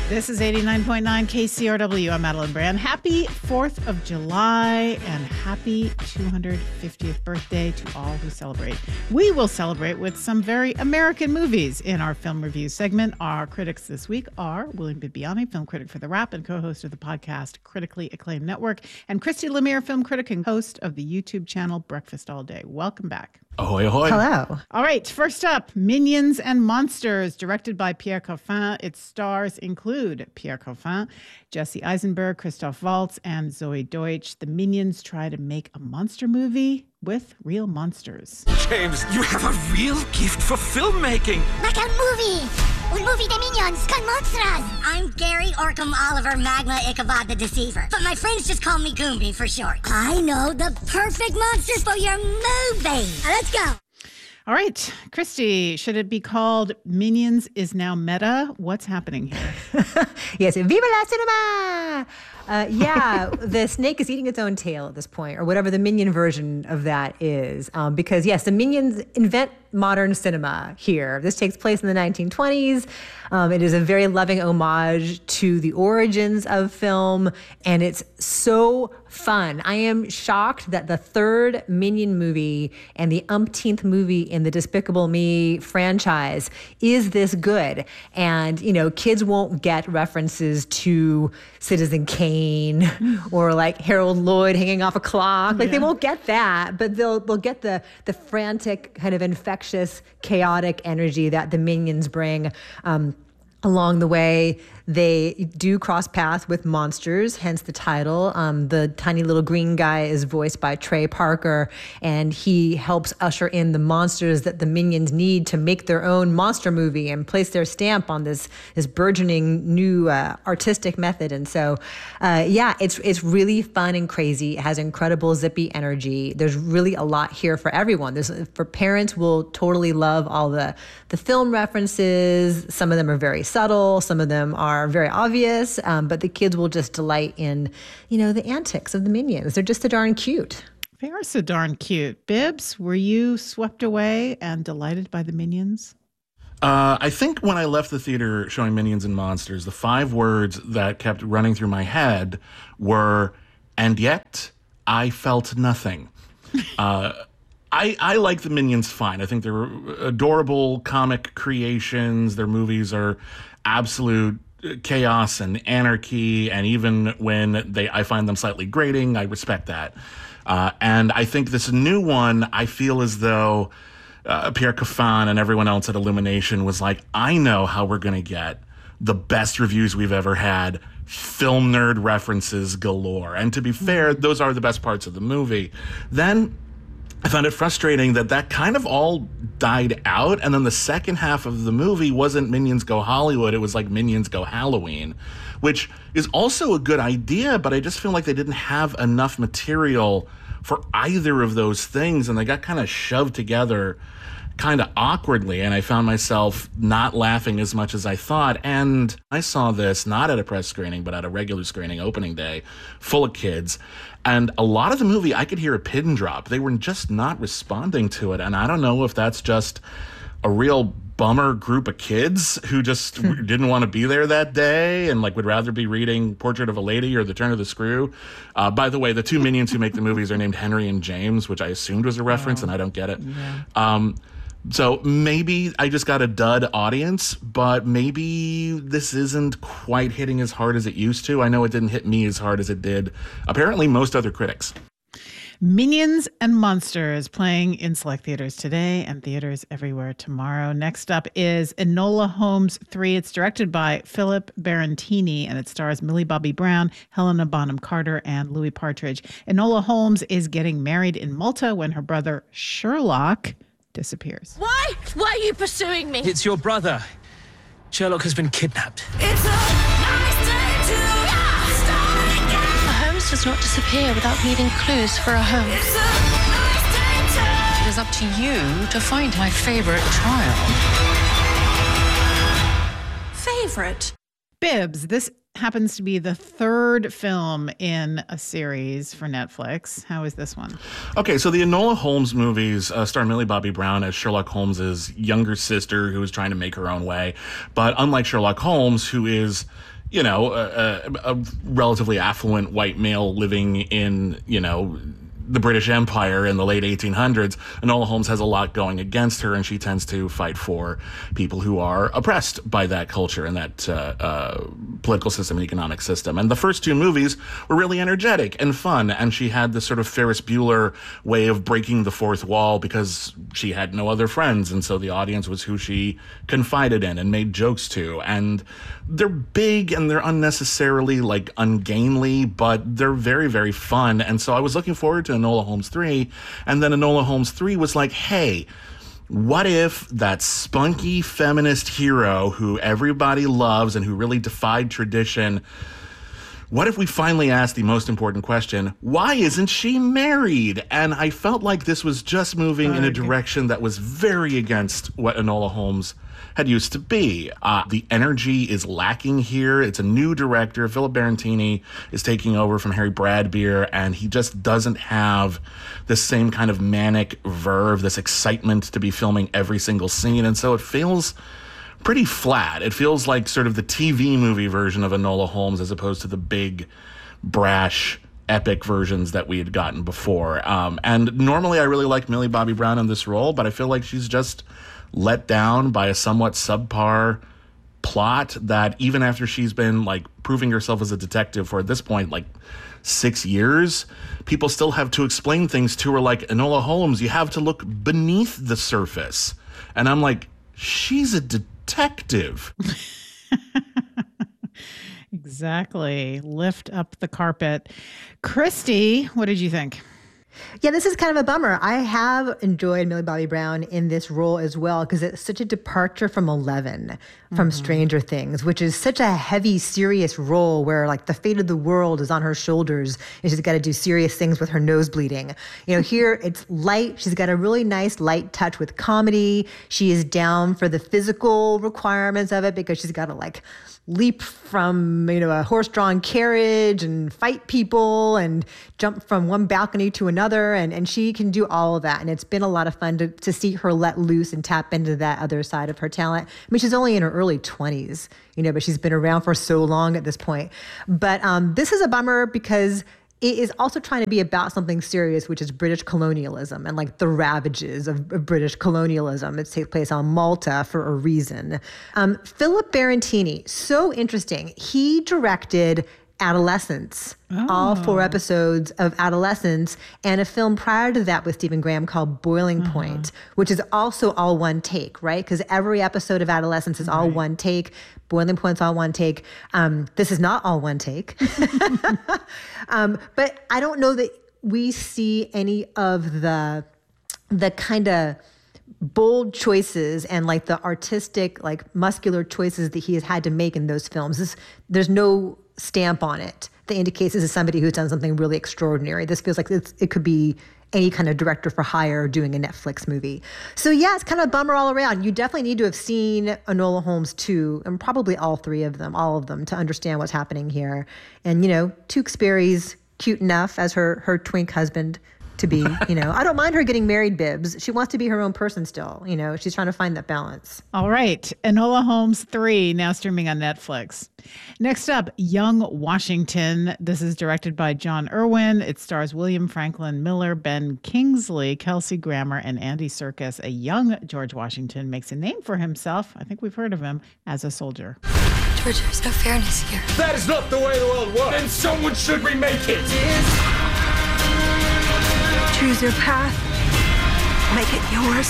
This is 89.9 KCRW. I'm Madeline Brand. Happy 4th of July and happy 250th birthday to all who celebrate. We will celebrate with some very American movies in our film review segment. Our critics this week are William Bibbiani, film critic for The Wrap and co-host of the podcast Critically Acclaimed Network, and Christy Lemire, film critic and host of the YouTube channel Breakfast All Day. Welcome back. Ahoy, ahoy. Hello. All right, first up, Minions and Monsters, directed by Pierre Coffin. Its stars include Pierre Coffin, Jesse Eisenberg, Christoph Waltz, and Zoe Deutsch. The Minions try to make a monster movie with real monsters. James, you have a real gift for filmmaking. Like a movie. Un movie de Minions con monsters. I'm Gary Orkham Oliver Magma Ichabod the Deceiver, but my friends just call me Goombie for short. I know the perfect monsters for your movie. Now let's go. All right, Christy, should it be called Minions is Now Meta? What's happening here? Yes, Viva la cinema! The snake is eating its own tail at this point, or whatever the Minion version of that is. Because, yes, the Minions invent modern cinema here. This takes place in the 1920s. It is a very loving homage to the origins of film, and it's so fun. I am shocked that the third Minion movie and the umpteenth movie in the Despicable Me franchise is this good. And, you know, kids won't get references to Citizen Kane or like Harold Lloyd hanging off a clock. Like, they won't get that, but they'll get the frantic, kind of infectious, chaotic energy that the Minions bring. Along the way, they do cross paths with monsters, hence the title. The tiny little green guy is voiced by Trey Parker, and he helps usher in the monsters that the Minions need to make their own monster movie and place their stamp on this burgeoning new artistic method. And so, it's really fun and crazy. It has incredible zippy energy. There's really a lot here for everyone. For parents, will totally love all the film references. Some of them are very subtle. Some of them are very obvious, but the kids will just delight in, the antics of the Minions. They're just so darn cute. They are so darn cute. Bibbs, were you swept away and delighted by the Minions? I think when I left the theater showing Minions and Monsters, the 5 words that kept running through my head were, and yet I felt nothing. I like the Minions fine. I think they're adorable comic creations. Their movies are absolute chaos and anarchy, and even when I find them slightly grating, I respect that. And I think this new one, I feel as though Pierre Coffin and everyone else at Illumination was like, I know how we're going to get the best reviews we've ever had, film nerd references galore. And to be fair, those are the best parts of the movie. Then I found it frustrating that kind of all died out, and then the second half of the movie wasn't Minions Go Hollywood, it was like Minions Go Halloween, which is also a good idea, but I just feel like they didn't have enough material for either of those things, and they got kind of shoved together kind of awkwardly, and I found myself not laughing as much as I thought. And I saw this not at a press screening, but at a regular screening opening day, full of kids. And a lot of the movie, I could hear a pin drop. They were just not responding to it. And I don't know if that's just a real bummer group of kids who just didn't want to be there that day and would rather be reading Portrait of a Lady or The Turn of the Screw. By the way, the 2 Minions who make the movies are named Henry and James, which I assumed was a reference, and I don't get it. Yeah. So maybe I just got a dud audience, but maybe this isn't quite hitting as hard as it used to. I know it didn't hit me as hard as it did, apparently, most other critics. Minions and Monsters playing in select theaters today and theaters everywhere tomorrow. Next up is Enola Holmes 3. It's directed by Philip Barantini, and it stars Millie Bobby Brown, Helena Bonham Carter, and Louis Partridge. Enola Holmes is getting married in Malta when her brother Sherlock disappears. Why? Why are you pursuing me? It's your brother. Sherlock has been kidnapped. It's a nice day to start again. A Holmes does not disappear without leaving clues for a Holmes. It's a nice day to... It is up to you to find my favorite child. Favorite? Bibbs, this happens to be the third film in a series for Netflix. How is this one? Okay, so the Enola Holmes movies star Millie Bobby Brown as Sherlock Holmes's younger sister who is trying to make her own way. But unlike Sherlock Holmes, who is a relatively affluent white male living in, the British Empire in the late 1800s, Enola Holmes has a lot going against her, and she tends to fight for people who are oppressed by that culture and that political system and economic system. And the first two movies were really energetic and fun, and she had this sort of Ferris Bueller way of breaking the fourth wall because she had no other friends, and so the audience was who she confided in and made jokes to. And they're big and they're unnecessarily ungainly, but they're very, very fun. And so I was looking forward to Enola Holmes 3, and then Enola Holmes 3 was like, hey, what if that spunky feminist hero who everybody loves and who really defied tradition, what if we finally asked the most important question, why isn't she married? And I felt like this was just moving in a direction that was very against what Enola Holmes had used to be. The energy is lacking here. It's a new director. Philip Barantini is taking over from Harry Bradbeer, and he just doesn't have the same kind of manic verve, this excitement to be filming every single scene. And so it feels pretty flat. It feels like sort of the TV movie version of Enola Holmes as opposed to the big, brash, epic versions that we had gotten before. And normally I really like Millie Bobby Brown in this role, but I feel like she's just let down by a somewhat subpar plot that even after she's been proving herself as a detective for at this point 6 years, people still have to explain things to her like, Enola Holmes, you have to look beneath the surface. And I'm like, she's a detective. Exactly. Lift up the carpet. Christy, what did you think? Yeah, this is kind of a bummer. I have enjoyed Millie Bobby Brown in this role as well because it's such a departure from Eleven, from Stranger Things, which is such a heavy, serious role where the fate of the world is on her shoulders and she's got to do serious things with her nose bleeding. Here it's light. She's got a really nice light touch with comedy. She is down for the physical requirements of it because she's got to leap from a horse-drawn carriage and fight people and jump from one balcony to another, and she can do all of that. And it's been a lot of fun to see her let loose and tap into that other side of her talent. I mean, she's only in her early 20s, but she's been around for so long at this point. But this is a bummer because it is also trying to be about something serious, which is British colonialism and the ravages of British colonialism. It takes place on Malta for a reason. Philip Barantini, so interesting. He directed Adolescence, all 4 episodes of Adolescence, and a film prior to that with Stephen Graham called Boiling Point, which is also all one take, right? Because every episode of Adolescence is all one take. Boiling Point's all one take. This is not all one take. But I don't know that we see any of the kind of bold choices and the artistic, muscular choices that he has had to make in those films. There's no stamp on it that indicates this is somebody who's done something really extraordinary. This feels like it could be any kind of director for hire doing a Netflix movie. So yeah, it's kind of a bummer all around. You definitely need to have seen Enola Holmes 2, and probably all of them, to understand what's happening here. And, Tewksbury's cute enough as her twink husband to be, I don't mind her getting married, Bibbs. She wants to be her own person still. She's trying to find that balance. All right. Enola Holmes 3, now streaming on Netflix. Next up, Young Washington. This is directed by John Irwin. It stars William Franklin Miller, Ben Kingsley, Kelsey Grammer, and Andy Serkis. A young George Washington makes a name for himself, I think we've heard of him, as a soldier. George, there's no fairness here. That is not the way the world works. Then someone should remake it. Choose your path. Make it yours.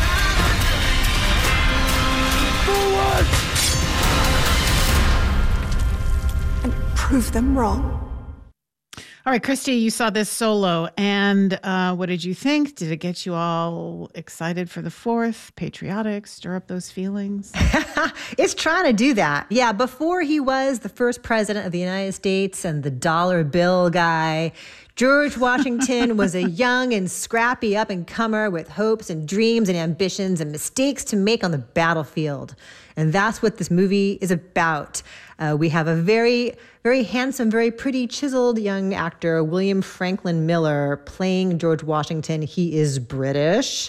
Forward! And prove them wrong. All right, Christy, you saw this Solo, and what did you think? Did it get you all excited for the 4th, patriotic, stir up those feelings? It's trying to do that. Yeah, before he was the first president of the United States and the dollar bill guy, George Washington was a young and scrappy up-and-comer with hopes and dreams and ambitions and mistakes to make on the battlefield. And that's what this movie is about. We have a very, very handsome, very pretty, chiseled young actor, William Franklin Miller, playing George Washington. He is British.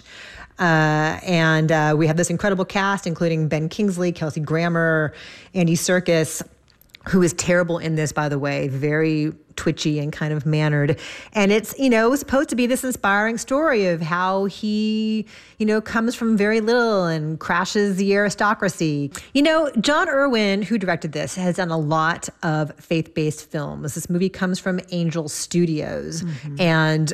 And we have this incredible cast, including Ben Kingsley, Kelsey Grammer, Andy Serkis. who is terrible in this, by the way, very twitchy and kind of mannered. And it's, supposed to be this inspiring story of how he, comes from very little and crashes the aristocracy. John Irwin, who directed this, has done a lot of faith-based films. This movie comes from Angel Studios. And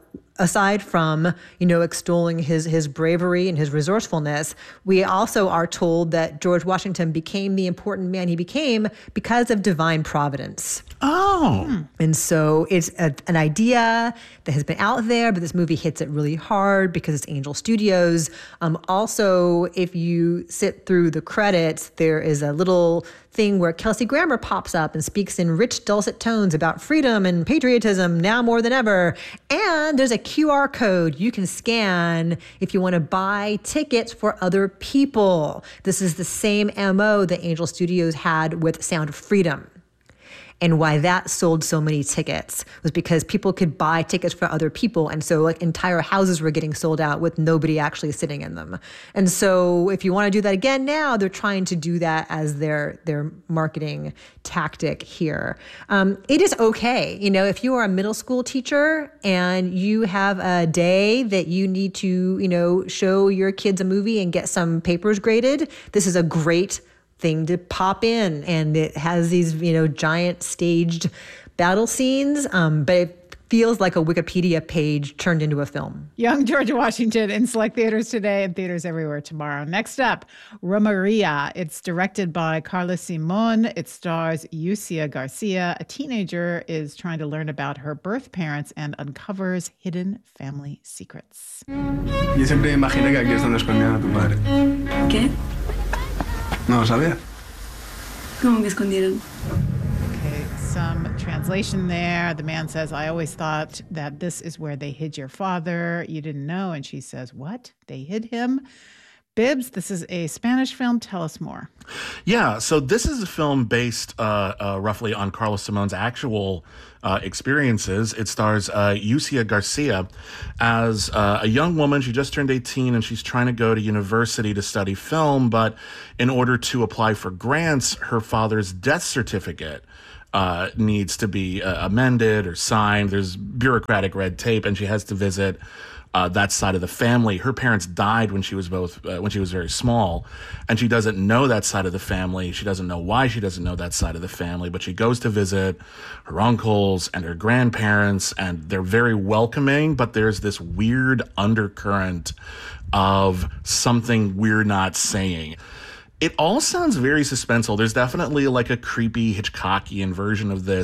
aside from, extolling his bravery and his resourcefulness, we also are told that George Washington became the important man he became because of divine providence. Oh. And so it's an idea that has been out there, but this movie hits it really hard because it's Angel Studios. Also, if you sit through the credits, there is a little thing where Kelsey Grammer pops up and speaks in rich, dulcet tones about freedom and patriotism now more than ever. And there's a QR code you can scan if you want to buy tickets for other people. This is the same MO that Angel Studios had with Sound of Freedom. And why that sold so many tickets was because people could buy tickets for other people. And so entire houses were getting sold out with nobody actually sitting in them. And so if you want to do that again now, they're trying to do that as their marketing tactic here. It is okay. If you are a middle school teacher and you have a day that you need to, show your kids a movie and get some papers graded, this is a great thing to pop in. And it has these, giant staged battle scenes, but it feels like a Wikipedia page turned into a film. Young George Washington in select theaters today and theaters everywhere tomorrow. Next up, Romaria. It's directed by Carla Simon. It stars Yucia Garcia. A teenager is trying to learn about her birth parents and uncovers hidden family secrets. Yo siempre imaginé que aquí es donde escondían a tu padre. ¿Qué? No lo sabía. ¿Cómo que escondieron? Okay, some translation there. The man says, I always thought that this is where they hid your father. You didn't know. And she says, what? They hid him? Bibbs, this is a Spanish film. Tell us more. Yeah, so this is a film based roughly on Carla Simon's actual experiences. It stars Yucia Garcia as a young woman. She just turned 18 and she's trying to go to university to study film. But in order to apply for grants, her father's death certificate needs to be amended or signed. There's bureaucratic red tape, and she has to visit that side of the family. Her parents died when she was very small, and she doesn't know that side of the family. She doesn't know why she doesn't know that side of the family, but she goes to visit her uncles and her grandparents, and they're very welcoming, but there's this weird undercurrent of something we're not saying. It all sounds very suspenseful. There's definitely like a creepy Hitchcockian version of this.